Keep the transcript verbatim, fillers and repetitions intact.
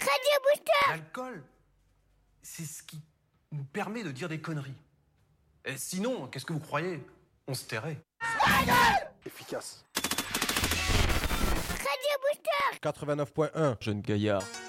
Radio Booster. L'alcool, c'est ce qui nous permet de dire des conneries. Et sinon, qu'est-ce que vous croyez? On se tairait. Efficace. Radio Booster. quatre-vingt-neuf point un. Jeune gaillard.